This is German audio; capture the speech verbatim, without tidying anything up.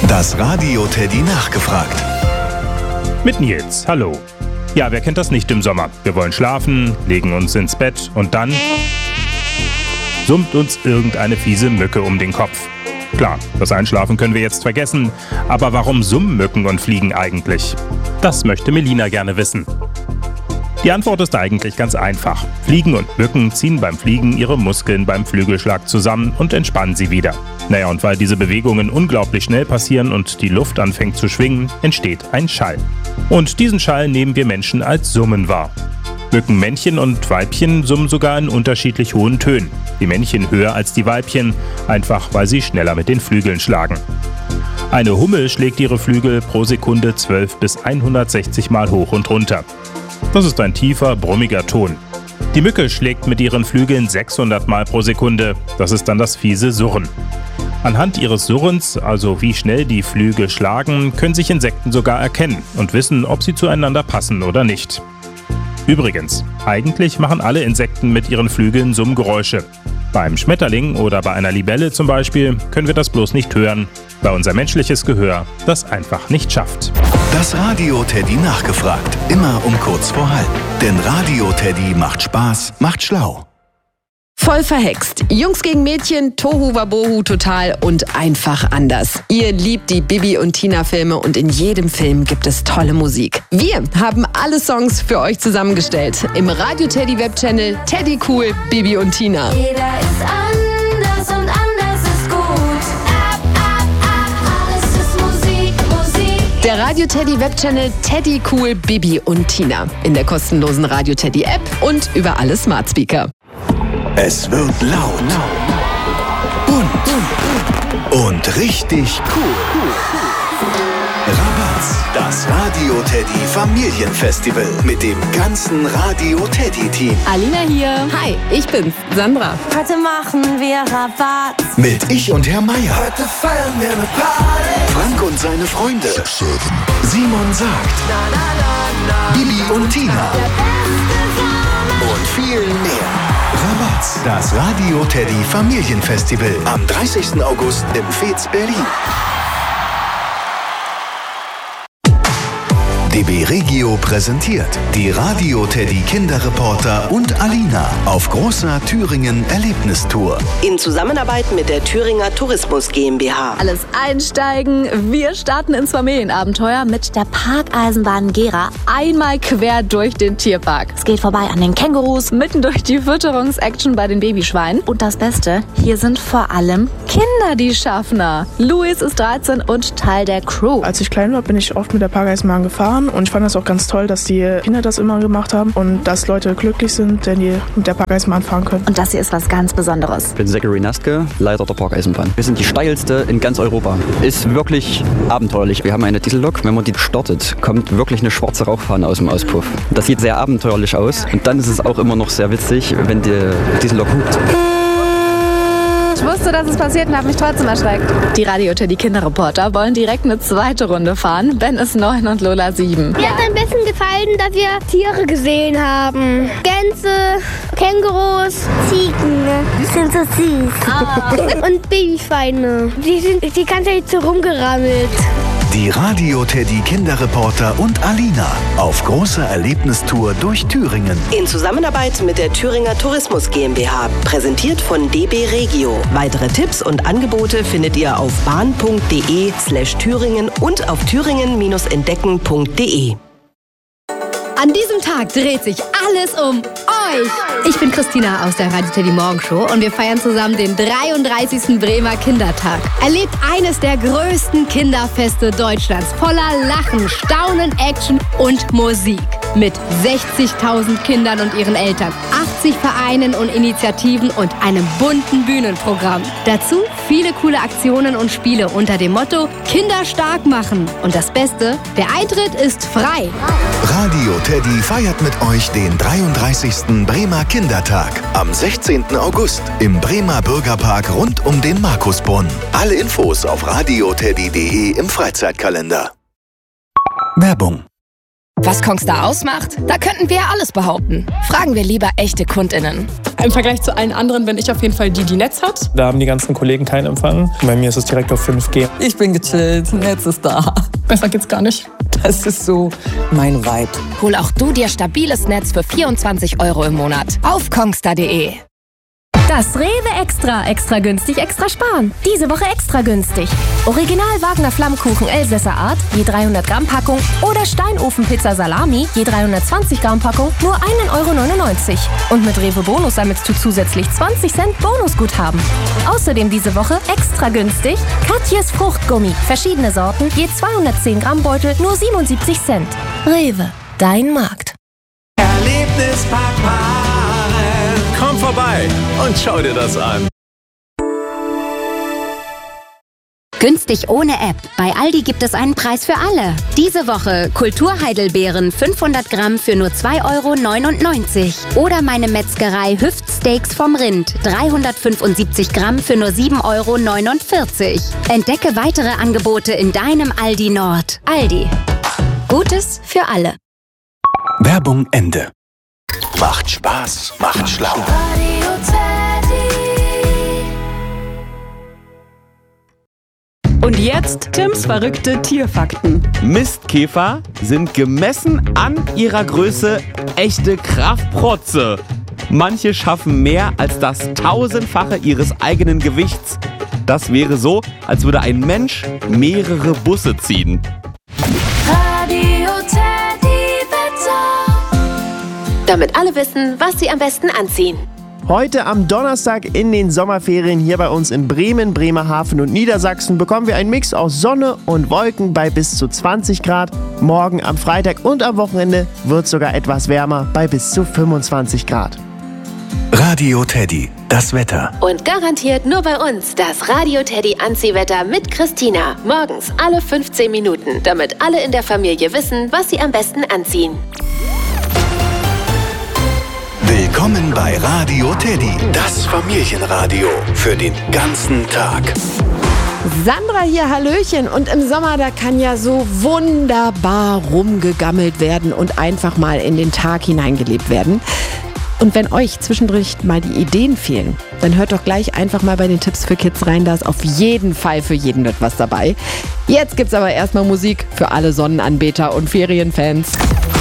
Das Radio Teddy nachgefragt. Mit Nils, hallo. Ja, wer kennt das nicht im Sommer? Wir wollen schlafen, legen uns ins Bett und dann summt uns irgendeine fiese Mücke um den Kopf. Klar, das Einschlafen können wir jetzt vergessen, aber warum summen Mücken und Fliegen eigentlich? Das möchte Melina gerne wissen. Die Antwort ist eigentlich ganz einfach. Fliegen und Mücken ziehen beim Fliegen ihre Muskeln beim Flügelschlag zusammen und entspannen sie wieder. Naja, und weil diese Bewegungen unglaublich schnell passieren und die Luft anfängt zu schwingen, entsteht ein Schall. Und diesen Schall nehmen wir Menschen als Summen wahr. Mückenmännchen und Weibchen summen sogar in unterschiedlich hohen Tönen. Die Männchen höher als die Weibchen, einfach weil sie schneller mit den Flügeln schlagen. Eine Hummel schlägt ihre Flügel pro Sekunde zwölf bis hundertsechzig Mal hoch und runter. Das ist ein tiefer, brummiger Ton. Die Mücke schlägt mit ihren Flügeln sechshundert Mal pro Sekunde. Das ist dann das fiese Surren. Anhand ihres Surrens, also wie schnell die Flügel schlagen, können sich Insekten sogar erkennen und wissen, ob sie zueinander passen oder nicht. Übrigens, eigentlich machen alle Insekten mit ihren Flügeln Summgeräusche. Beim Schmetterling oder bei einer Libelle zum Beispiel können wir das bloß nicht hören, weil unser menschliches Gehör das einfach nicht schafft. Das Radio Teddy nachgefragt. Immer um kurz vor halb. Denn Radio Teddy macht Spaß, macht schlau. Voll verhext. Jungs gegen Mädchen, Tohu Wabohu total und einfach anders. Ihr liebt die Bibi und Tina Filme und in jedem Film gibt es tolle Musik. Wir haben alle Songs für euch zusammengestellt. Im Radio Teddy Webchannel Teddy Cool, Bibi und Tina. Jeder ist anders und anders ist gut. Ab, ab, ab, alles ist Musik, Musik. Der Radio Teddy Webchannel Teddy Cool, Bibi und Tina. In der kostenlosen Radio Teddy App und über alle Smart Speaker. Es wird laut, bunt und richtig cool. Rabatz, das Radio Teddy Familienfestival mit dem ganzen Radio Teddy Team. Alina hier. Hi, ich bin's, Sandra. Heute machen wir Rabatz. Mit Ich und Herr Meier. Heute feiern wir eine Party. Frank und seine Freunde. Simon sagt. Bibi und Tina. Und viel mehr. Rabatz, das Radio Teddy Familienfestival am dreißigsten August im Fez Berlin. D B Regio präsentiert die Radio Teddy Kinderreporter und Alina auf großer Thüringen-Erlebnistour. In Zusammenarbeit mit der Thüringer Tourismus GmbH. Alles einsteigen. Wir starten ins Familienabenteuer mit der Parkeisenbahn Gera. Einmal quer durch den Tierpark. Es geht vorbei an den Kängurus, mitten durch die Fütterungsaction bei den Babyschweinen. Und das Beste, hier sind vor allem Kinder die Schaffner. Luis ist dreizehn und Teil der Crew. Als ich klein war, bin ich oft mit der Parkeisenbahn gefahren. Und ich fand das auch ganz toll, dass die Kinder das immer gemacht haben und dass Leute glücklich sind, wenn die mit der Parkeisenbahn fahren können. Und das hier ist was ganz Besonderes. Ich bin Zachary Naske, Leiter der Parkeisenbahn. Wir sind die steilste in ganz Europa. Ist wirklich abenteuerlich. Wir haben eine Diesellok. Wenn man die startet, kommt wirklich eine schwarze Rauchfahne aus dem Auspuff. Das sieht sehr abenteuerlich aus. Und dann ist es auch immer noch sehr witzig, wenn die Diesellok hupt. Ich wusste, dass es passiert und habe mich trotzdem erschreckt. Die Radio Teddy Kinderreporter wollen direkt eine zweite Runde fahren. Ben ist neun und Lola sieben. Mir hat ein bisschen gefallen, dass wir Tiere gesehen haben. Gänse, Kängurus, Ziegen. Die sind so süß. Ah. Und Babyschweine. Die sind die ganze Zeit so rumgerammelt. Die Radio Teddy Kinderreporter und Alina auf großer Erlebnistour durch Thüringen. In Zusammenarbeit mit der Thüringer Tourismus GmbH. Präsentiert von D B Regio. Weitere Tipps und Angebote findet ihr auf bahn.de slash Thüringen und auf thüringen-entdecken.de. An diesem Tag dreht sich alles um euch. Ich bin Christina aus der Radio Teddy Morgenshow und wir feiern zusammen den dreiunddreißigsten Bremer Kindertag. Erlebt eines der größten Kinderfeste Deutschlands voller Lachen, Staunen, Action und Musik. Mit sechzigtausend Kindern und ihren Eltern, achtzig Vereinen und Initiativen und einem bunten Bühnenprogramm. Dazu viele coole Aktionen und Spiele unter dem Motto Kinder stark machen. Und das Beste, der Eintritt ist frei. Radio Teddy feiert mit euch den dreiunddreißigsten Bremer Kindertag am sechzehnten August im Bremer Bürgerpark rund um den Markusbrunnen. Alle Infos auf radioteddy punkt de im Freizeitkalender. Werbung Was Kongstar ausmacht? Da könnten wir ja alles behaupten. Fragen wir lieber echte KundInnen. Im Vergleich zu allen anderen bin ich auf jeden Fall die, die Netz hat. Da haben die ganzen Kollegen keinen Empfang. Bei mir ist es direkt auf fünf G. Ich bin gechillt, Netz ist da. Besser geht's gar nicht. Das ist so mein Vibe. Hol auch du dir stabiles Netz für vierundzwanzig Euro im Monat auf kongstar punkt de. Das Rewe Extra. Extra günstig, extra sparen. Diese Woche extra günstig. Original Wagner Flammkuchen Elsässer Art, je dreihundert Gramm Packung. Oder Steinofenpizza Salami, je dreihundertzwanzig Gramm Packung, nur ein Euro neunundneunzig. Und mit Rewe Bonus sammelst du zusätzlich zwanzig Cent Bonusguthaben. Außerdem diese Woche extra günstig Katjes Fruchtgummi. Verschiedene Sorten, je zweihundertzehn Gramm Beutel, nur siebenundsiebzig Cent. Rewe, dein Markt. Erlebnispark Maren. Komm vorbei und schau dir das an. Günstig ohne App. Bei Aldi gibt es einen Preis für alle. Diese Woche Kulturheidelbeeren fünfhundert Gramm für nur zwei Euro neunundneunzig. Oder meine Metzgerei Hüftsteaks vom Rind dreihundertfünfundsiebzig Gramm für nur sieben Euro neunundvierzig. Entdecke weitere Angebote in deinem Aldi Nord. Aldi. Gutes für alle. Werbung Ende. Macht Spaß, macht schlau. Und jetzt Tims verrückte Tierfakten. Mistkäfer sind gemessen an ihrer Größe echte Kraftprotze. Manche schaffen mehr als das tausendfache ihres eigenen Gewichts. Das wäre so, als würde ein Mensch mehrere Busse ziehen. Radio Teddy Wetter. Damit alle wissen, was sie am besten anziehen. Heute am Donnerstag in den Sommerferien hier bei uns in Bremen, Bremerhaven und Niedersachsen bekommen wir einen Mix aus Sonne und Wolken bei bis zu zwanzig Grad. Morgen am Freitag und am Wochenende wird es sogar etwas wärmer bei bis zu fünfundzwanzig Grad. Radio Teddy, das Wetter. Und garantiert nur bei uns das Radio Teddy Anziehwetter mit Christina. Morgens alle fünfzehn Minuten, damit alle in der Familie wissen, was sie am besten anziehen. Willkommen bei Radio Teddy, das Familienradio für den ganzen Tag. Sandra hier, Hallöchen. Und im Sommer, da kann ja so wunderbar rumgegammelt werden und einfach mal in den Tag hineingelebt werden. Und wenn euch zwischendurch mal die Ideen fehlen, dann hört doch gleich einfach mal bei den Tipps für Kids rein, da ist auf jeden Fall für jeden etwas dabei. Jetzt gibt's aber erstmal Musik für alle Sonnenanbeter und Ferienfans.